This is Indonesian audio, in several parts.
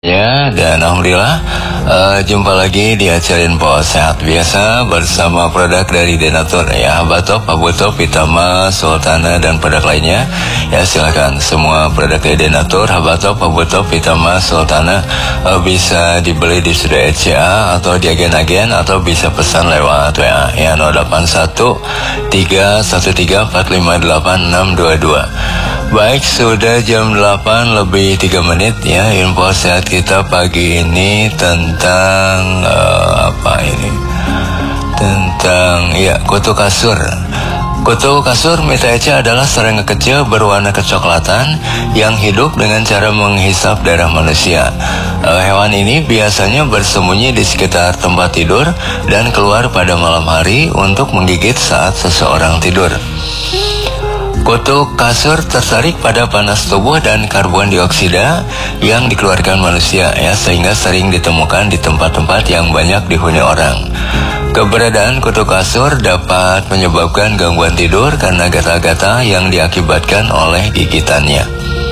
Ya, dan alhamdulillah jumpa lagi di acara Info Sehat biasa bersama produk dari Denatur ya, Habatop, Habutop, Pitama, Sultana dan produk lainnya. Ya, silakan semua produk dari Denatur, Habatop, Habutop, Pitama, Sultana bisa dibeli di Studio ECA atau di agen-agen atau bisa pesan lewat WA ya 081 313 458 622. Baik, sudah jam 8 lebih 3 menit ya. Info sehat kita pagi ini tentang Tentang kutu kasur. Kutu kasur Mitaeca adalah serangga kecil berwarna kecoklatan yang hidup dengan cara menghisap darah manusia. Hewan ini biasanya bersembunyi di sekitar tempat tidur dan keluar pada malam hari untuk menggigit saat seseorang tidur. Kutu kasur tertarik pada panas tubuh dan karbon dioksida yang dikeluarkan manusia ya, sehingga sering ditemukan di tempat-tempat yang banyak dihuni orang. Keberadaan kutu kasur dapat menyebabkan gangguan tidur karena gatal-gatal yang diakibatkan oleh gigitannya.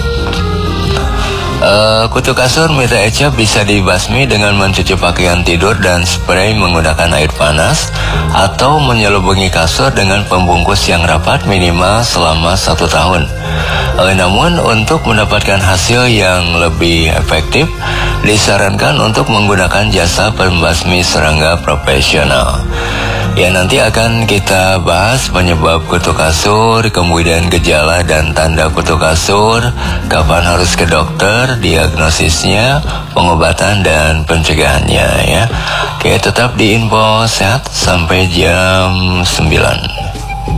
Kutu kasur Mitaeca bisa dibasmi dengan mencuci pakaian tidur dan spray menggunakan air panas atau menyelubungi kasur dengan pembungkus yang rapat minimal selama 1 tahun. Namun untuk mendapatkan hasil yang lebih efektif disarankan untuk menggunakan jasa pembasmi serangga profesional. Ya, nanti akan kita bahas penyebab kutu kasur, kemudian gejala dan tanda kutu kasur, kapan harus ke dokter, diagnosisnya, pengobatan dan pencegahannya ya. Oke, tetap di Info Sehat sampai jam 9.